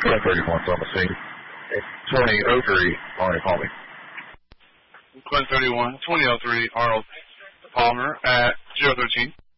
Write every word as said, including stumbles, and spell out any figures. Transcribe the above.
ten thirty-one, so I'm scene. twenty oh three, Arnold Palmer. Quinn thirty-one, twenty oh three, Arnold Palmer at zero thirteen.